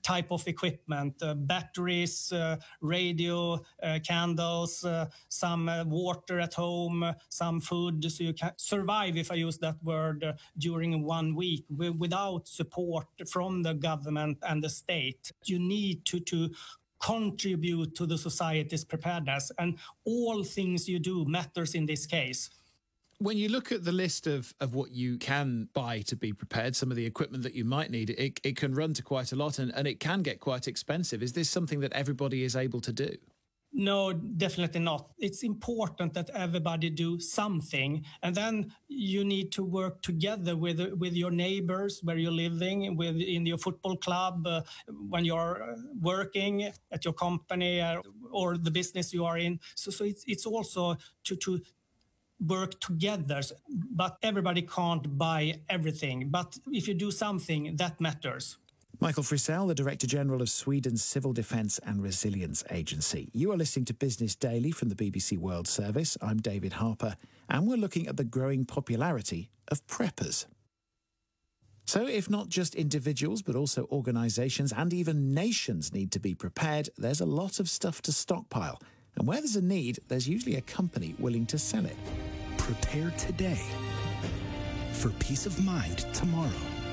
type of equipment, batteries, radio, candles, some water at home, some food, so you can survive, if I use that word, during 1 week without support from the government and the state. You need to contribute to the society's preparedness, and all things you do matters in this case. When you look at the list of what you can buy to be prepared, some of the equipment that you might need, it can run to quite a lot, and it can get quite expensive. Is this something that everybody is able to do? No, definitely not. It's important that everybody do something, and then you need to work together with your neighbors, where you're living, in your football club, when you're working at your company or the business you are in. So it's also to work together, but everybody can't buy everything. But if you do something, that matters. Michael Frisell, the Director General of Sweden's Civil Defence and Resilience Agency. You are listening to Business Daily from the BBC World Service. I'm David Harper, and we're looking at the growing popularity of preppers. So if not just individuals, but also organisations and even nations need to be prepared, there's a lot of stuff to stockpile. And where there's a need, there's usually a company willing to sell it. Prepare today for peace of mind tomorrow.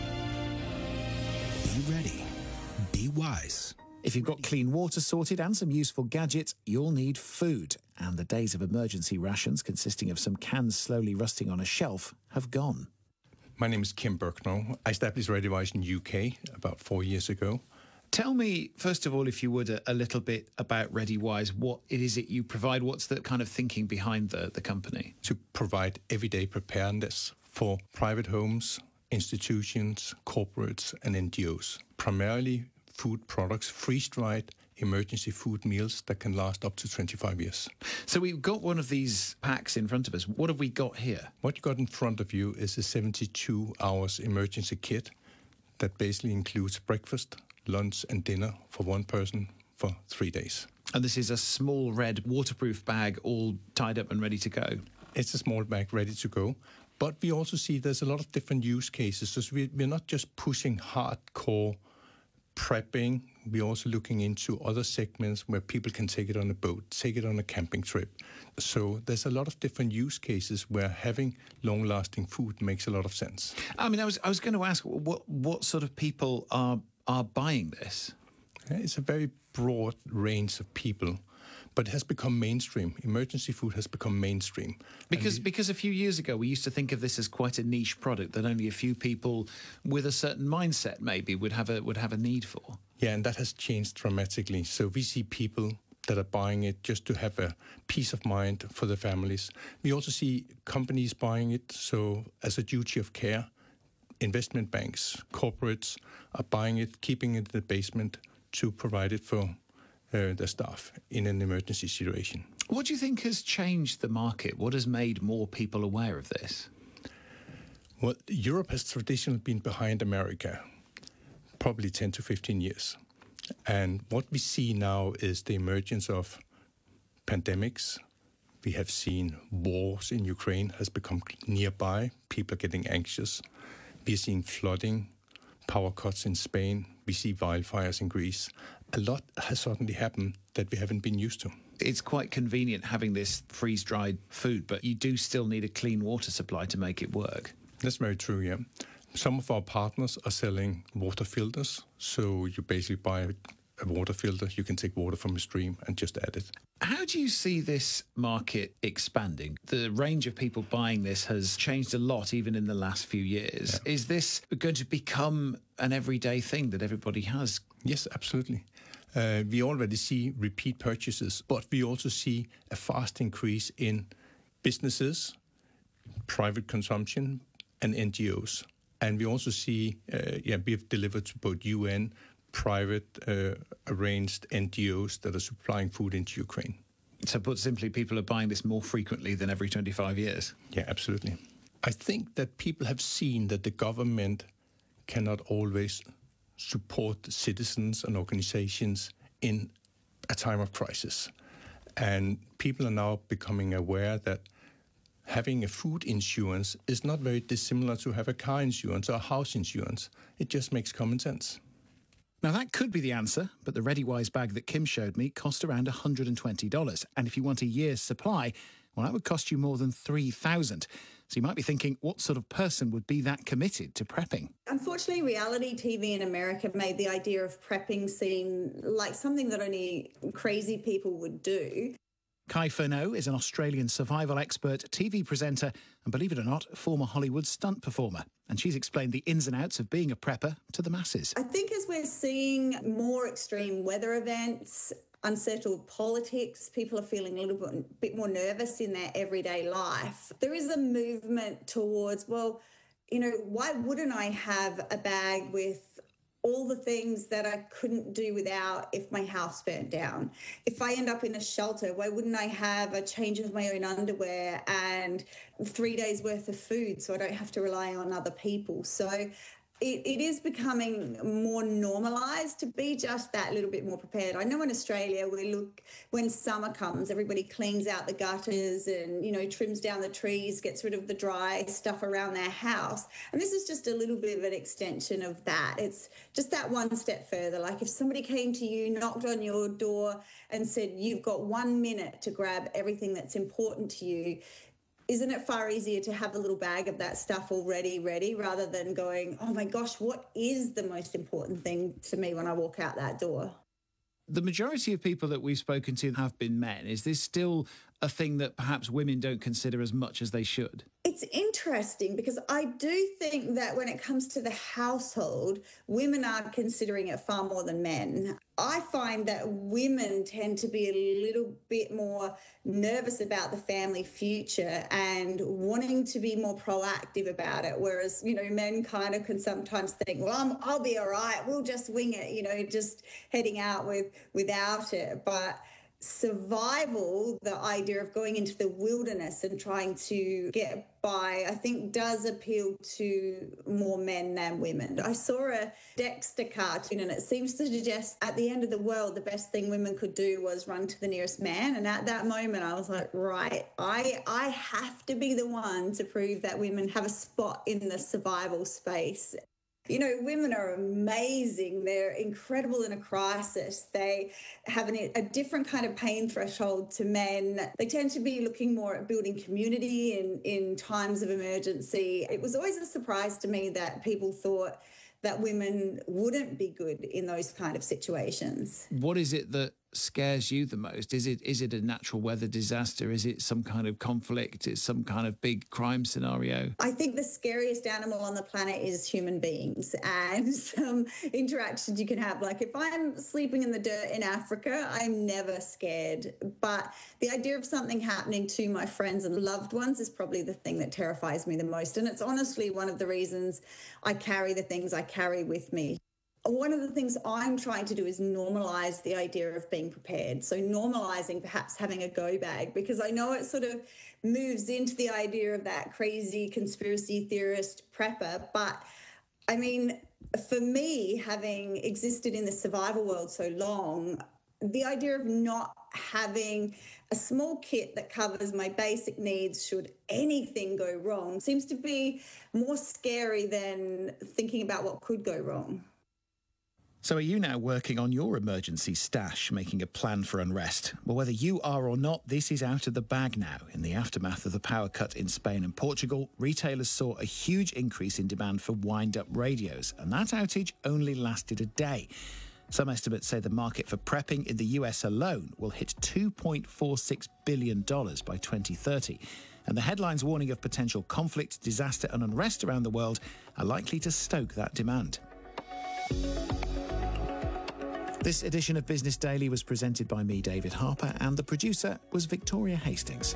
Be ready. Be wise. If you've got clean water sorted and some useful gadgets, you'll need food. And the days of emergency rations consisting of some cans slowly rusting on a shelf have gone. My name is Kim Birknow. I established ReadyWise in UK about 4 years ago. Tell me, first of all, if you would, a little bit about ReadyWise. What it is that you provide? What's the kind of thinking behind the company? To provide everyday preparedness for private homes, institutions, corporates and NGOs. Primarily food products, freeze-dried emergency food meals that can last up to 25 years. So we've got one of these packs in front of us. What have we got here? What you got in front of you is a 72 hours emergency kit that basically includes breakfast, lunch and dinner for one person for 3 days. And this is a small red waterproof bag all tied up and ready to go? It's a small bag ready to go. But we also see there's a lot of different use cases. So we're not just pushing hardcore prepping. We're also looking into other segments where people can take it on a boat, take it on a camping trip. So there's a lot of different use cases where having long-lasting food makes a lot of sense. I mean, I was going to ask, what sort of people are buying this? It's a very broad range of people, but it has become mainstream. Emergency food has become mainstream. Because a few years ago, we used to think of this as quite a niche product that only a few people with a certain mindset maybe would have a need for. Yeah, and that has changed dramatically. So we see people that are buying it just to have a peace of mind for their families. We also see companies buying it, so as a duty of care. Investment banks, corporates are buying it, keeping it in the basement to provide it for their staff in an emergency situation. What do you think has changed the market? What has made more people aware of this? Well, Europe has traditionally been behind America, probably 10 to 15 years. And what we see now is the emergence of pandemics. We have seen wars in Ukraine has become nearby. People are getting anxious. We're seeing flooding, power cuts in Spain. We see wildfires in Greece. A lot has suddenly happened that we haven't been used to. It's quite convenient having this freeze-dried food, but you do still need a clean water supply to make it work. That's very true, yeah. Some of our partners are selling water filters. So you basically buy a water filter, you can take water from a stream and just add it. How do you see this market expanding? The range of people buying this has changed a lot even in the last few years. Yeah. Is this going to become an everyday thing that everybody has? Yes, absolutely. We already see repeat purchases, but we also see a fast increase in businesses, private consumption, and NGOs. And we also see, we've delivered to both UN, private arranged NGOs that are supplying food into Ukraine. So put simply, people are buying this more frequently than every 25 years? Yeah, absolutely. I think that people have seen that the government cannot always support citizens and organizations in a time of crisis. And people are now becoming aware that having a food insurance is not very dissimilar to have a car insurance or a house insurance. It just makes common sense. Now, that could be the answer, but the ReadyWise bag that Kim showed me cost around $120. And if you want a year's supply, well, that would cost you more than $3,000. So you might be thinking, what sort of person would be that committed to prepping? Unfortunately, reality TV in America made the idea of prepping seem like something that only crazy people would do. Kai Furneaux is an Australian survival expert, TV presenter, and believe it or not, former Hollywood stunt performer. And she's explained the ins and outs of being a prepper to the masses. I think as we're seeing more extreme weather events, unsettled politics, people are feeling a little bit more nervous in their everyday life. There is a movement towards, well, you know, why wouldn't I have a bag with all the things that I couldn't do without if my house burnt down? If I end up in a shelter, why wouldn't I have a change of my own underwear and 3 days worth of food so I don't have to rely on other people? So it is becoming more normalised to be just that little bit more prepared. I know in Australia, when summer comes, everybody cleans out the gutters and, you know, trims down the trees, gets rid of the dry stuff around their house. And this is just a little bit of an extension of that. It's just that one step further. Like if somebody came to you, knocked on your door and said, you've got 1 minute to grab everything that's important to you, isn't it far easier to have a little bag of that stuff already ready rather than going, oh my gosh, what is the most important thing to me when I walk out that door? The majority of people that we've spoken to have been men. Is this still a thing that perhaps women don't consider as much as they should? It's interesting because I do think that when it comes to the household, women are considering it far more than men. I find that women tend to be a little bit more nervous about the family future and wanting to be more proactive about it, whereas, you know, men kind of can sometimes think, well, I'll be all right, we'll just wing it, you know, just heading out without it. But survival, the idea of going into the wilderness and trying to get by, I think does appeal to more men than women. I saw a Dexter cartoon and it seems to suggest at the end of the world, the best thing women could do was run to the nearest man. And at that moment, I was like, right, I have to be the one to prove that women have a spot in the survival space. You know, women are amazing. They're incredible in a crisis. They have a different kind of pain threshold to men. They tend to be looking more at building community in times of emergency. It was always a surprise to me that people thought that women wouldn't be good in those kind of situations. What is it that scares you the most? Is it a natural weather disaster? Is it some kind of conflict? Is some kind of big crime scenario? I think the scariest animal on the planet is human beings and some interactions you can have. Like if I'm sleeping in the dirt in Africa, I'm never scared. But the idea of something happening to my friends and loved ones is probably the thing that terrifies me the most. And it's honestly one of the reasons I carry the things I carry with me. One of the things I'm trying to do is normalise the idea of being prepared. So normalising perhaps having a go bag, because I know it sort of moves into the idea of that crazy conspiracy theorist prepper. But I mean, for me, having existed in the survival world so long, the idea of not having a small kit that covers my basic needs should anything go wrong seems to be more scary than thinking about what could go wrong. So are you now working on your emergency stash, making a plan for unrest? Well, whether you are or not, this is out of the bag now. In the aftermath of the power cut in Spain and Portugal, retailers saw a huge increase in demand for wind-up radios, and that outage only lasted a day. Some estimates say the market for prepping in the US alone will hit $2.46 billion by 2030. And the headlines warning of potential conflict, disaster and unrest around the world are likely to stoke that demand. This edition of Business Daily was presented by me, David Harper, and the producer was Victoria Hastings.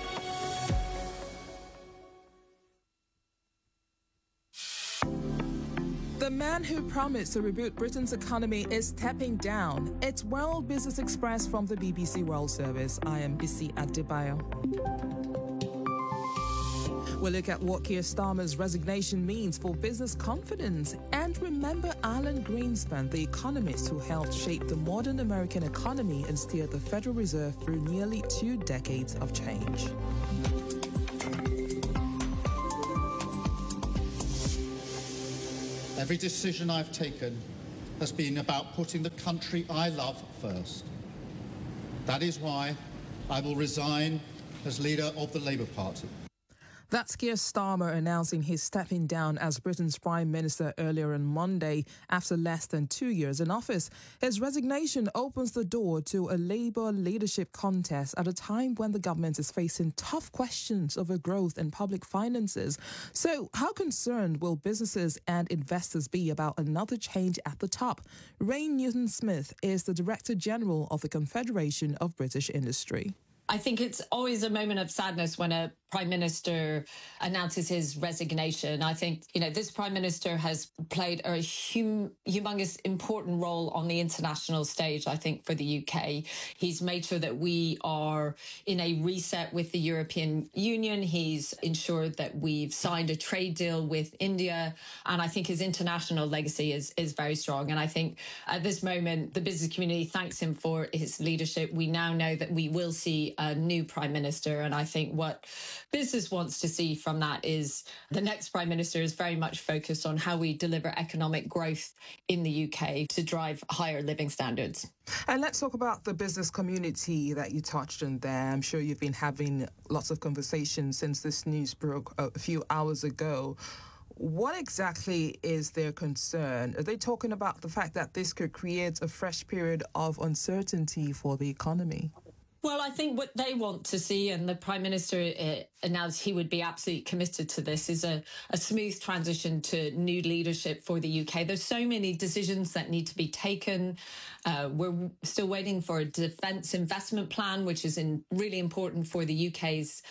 The man who promised to reboot Britain's economy is stepping down. It's World Business Express from the BBC World Service. I am Isi Adebayo. We'll look at what Keir Starmer's resignation means for business confidence and remember Alan Greenspan, the economist who helped shape the modern American economy and steer the Federal Reserve through nearly 2 decades of change. Every decision I've taken has been about putting the country I love first. That is why I will resign as leader of the Labour Party. That's Keir Starmer announcing he's stepping down as Britain's Prime Minister earlier on Monday after less than 2 years in office. His resignation opens the door to a Labour leadership contest at a time when the government is facing tough questions over growth and public finances. So how concerned will businesses and investors be about another change at the top? Rain Newton-Smith is the Director General of the Confederation of British Industry. I think it's always a moment of sadness when a Prime Minister announces his resignation. I think, this Prime Minister has played a humongous important role on the international stage, I think, for the UK. He's made sure that we are in a reset with the European Union. He's ensured that we've signed a trade deal with India. And I think his international legacy is very strong. And I think at this moment, the business community thanks him for his leadership. We now know that we will see a new Prime Minister. And I think what business wants to see from that is the next Prime Minister is very much focused on how we deliver economic growth in the UK to drive higher living standards. And let's talk about the business community that you touched on there. I'm sure you've been having lots of conversations since this news broke a few hours ago. What exactly is their concern? Are they talking about the fact that this could create a fresh period of uncertainty for the economy? Well, I think what they want to see, and the Prime Minister announced he would be absolutely committed to this, is a smooth transition to new leadership for the UK. There's so many decisions that need to be taken. We're still waiting for a defence investment plan, which is really important for the UK's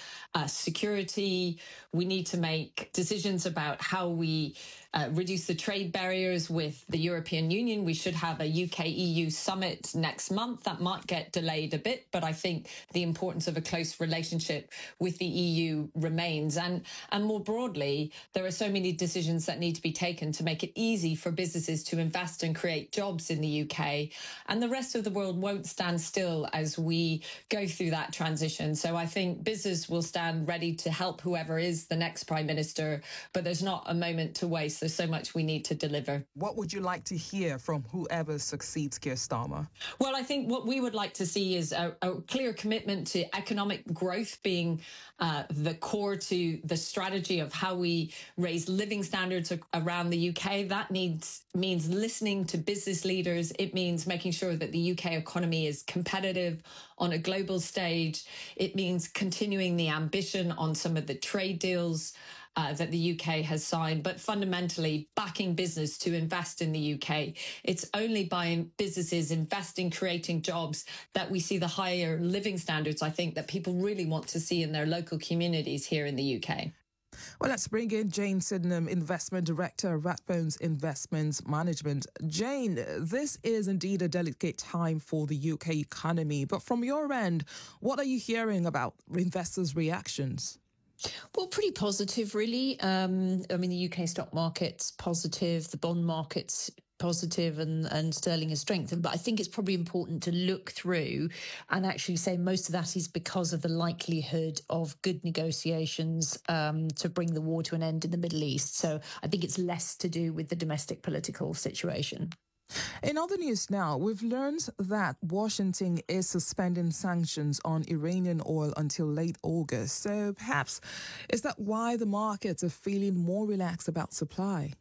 security. We need to make decisions about how we reduce the trade barriers with the European Union. We should have a UK-EU summit next month. That might get delayed a bit, but I think the importance of a close relationship with the EU remains. And more broadly, there are so many decisions that need to be taken to make it easy for businesses to invest and create jobs in the UK. And the rest of the world won't stand still as we go through that transition. So I think business will stand ready to help whoever is the next Prime Minister, but there's not a moment to waste. There's so much we need to deliver. What would you like to hear from whoever succeeds Keir Starmer? Well, I think what we would like to see is a clear commitment to economic growth being the core to the strategy of how we raise living standards around the UK. That means listening to business leaders. It means making sure that the UK economy is competitive on a global stage. It means continuing the ambition on some of the trade deals that the UK has signed, but fundamentally backing business to invest in the UK. It's only by businesses investing, creating jobs, that we see the higher living standards, I think, that people really want to see in their local communities here in the UK. Well, let's bring in Jane Sydenham, Investment Director, Rathbones Investments Management. Jane, this is indeed a delicate time for the UK economy, but from your end, what are you hearing about investors' reactions? Well, pretty positive, really. The UK stock market's positive, the bond market's positive, and sterling has strengthened. But I think it's probably important to look through and actually say most of that is because of the likelihood of good negotiations to bring the war to an end in the Middle East. So I think it's less to do with the domestic political situation. In other news now, we've learned that Washington is suspending sanctions on Iranian oil until late August. So perhaps is that why the markets are feeling more relaxed about supply?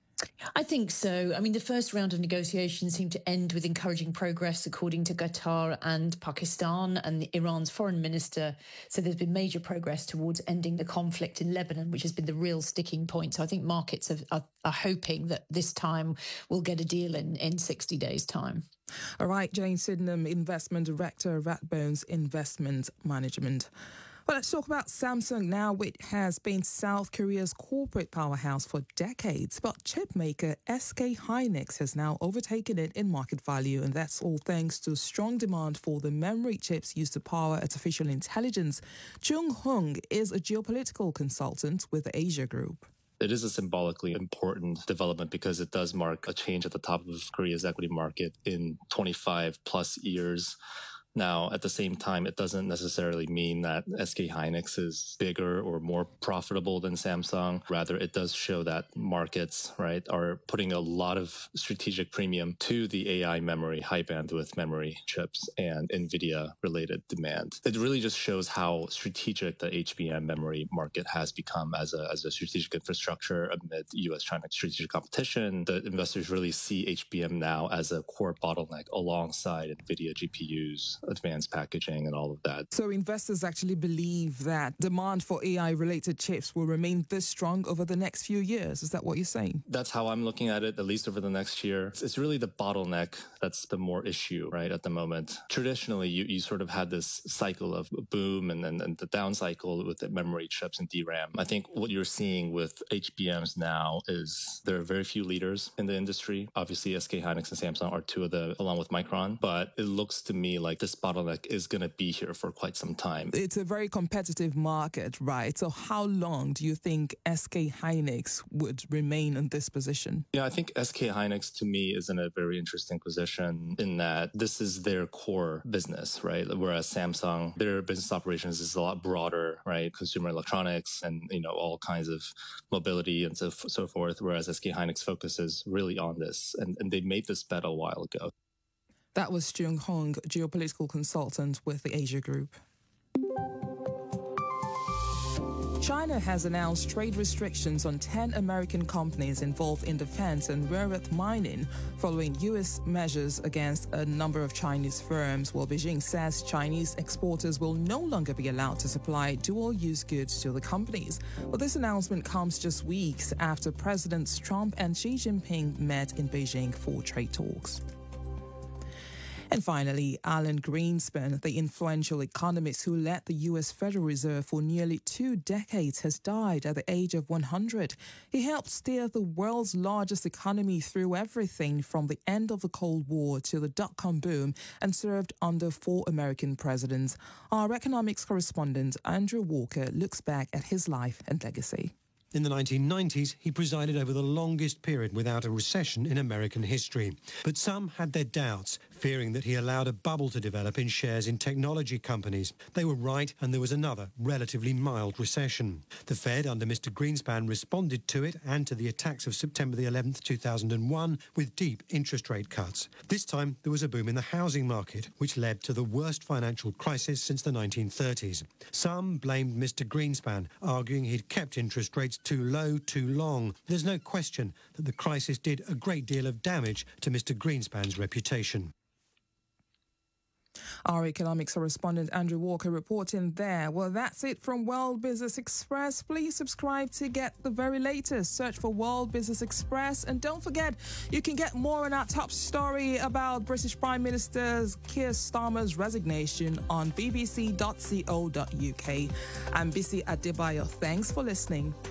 I think so. I mean, the first round of negotiations seemed to end with encouraging progress, according to Qatar and Pakistan, and Iran's foreign minister said there's been major progress towards ending the conflict in Lebanon, which has been the real sticking point. So I think markets are hoping that this time we'll get a deal in 60 days' time. All right, Jane Sydenham, Investment Director, Rathbones Investment Management. Well, let's talk about Samsung now, which has been South Korea's corporate powerhouse for decades. But chip maker SK Hynix has now overtaken it in market value, and that's all thanks to strong demand for the memory chips used to power artificial intelligence. Chung Hung is a geopolitical consultant with the Asia Group. It is a symbolically important development because it does mark a change at the top of Korea's equity market in 25 plus years. Now, at the same time, it doesn't necessarily mean that SK Hynix is bigger or more profitable than Samsung. Rather, it does show that markets, right, are putting a lot of strategic premium to the AI memory, high bandwidth memory chips and NVIDIA related demand. It really just shows how strategic the HBM memory market has become as a strategic infrastructure amid US-China strategic competition. The investors really see HBM now as a core bottleneck alongside NVIDIA GPUs, advanced packaging, and all of that. So investors actually believe that demand for AI-related chips will remain this strong over the next few years. Is that what you're saying? That's how I'm looking at it, at least over the next year. It's really the bottleneck that's the more issue, right, at the moment. Traditionally, you sort of had this cycle of boom and then the down cycle with the memory chips and DRAM. I think what you're seeing with HBMs now is there are very few leaders in the industry. Obviously, SK Hynix and Samsung are two of the, along with Micron, but it looks to me like this bottleneck is going to be here for quite some time. It's a very competitive market, right? So how long do you think SK Hynix would remain in this position? Yeah, I think SK Hynix to me is in a very interesting position in that this is their core business, right? Whereas Samsung, their business operations is a lot broader, right? Consumer electronics and, you know, all kinds of mobility and so forth. Whereas SK Hynix focuses really on this, and they made this bet a while ago. That was Jung Hong, geopolitical consultant with the Asia Group. China has announced trade restrictions on 10 American companies involved in defense and rare earth mining following U.S. measures against a number of Chinese firms, while Beijing says Chinese exporters will no longer be allowed to supply dual-use goods to the companies. Well, this announcement comes just weeks after Presidents Trump and Xi Jinping met in Beijing for trade talks. And finally, Alan Greenspan, the influential economist who led the U.S. Federal Reserve for nearly 2 decades, has died at the age of 100. He helped steer the world's largest economy through everything from the end of the Cold War to the dot-com boom and served under 4 American presidents. Our economics correspondent, Andrew Walker, looks back at his life and legacy. In the 1990s, he presided over the longest period without a recession in American history. But some had their doubts, fearing that he allowed a bubble to develop in shares in technology companies. They were right, and there was another relatively mild recession. The Fed, under Mr. Greenspan, responded to it and to the attacks of September the 11th, 2001, with deep interest rate cuts. This time, there was a boom in the housing market, which led to the worst financial crisis since the 1930s. Some blamed Mr. Greenspan, arguing he'd kept interest rates too low too long. There's no question that the crisis did a great deal of damage to Mr. Greenspan's reputation. Our economics correspondent Andrew Walker reporting there. Well, that's it from World Business Express. Please subscribe to get the very latest. Search for World Business Express. And don't forget, you can get more on our top story about British Prime Minister Keir Starmer's resignation on bbc.co.uk. I'm Bisi Adebayo. Thanks for listening.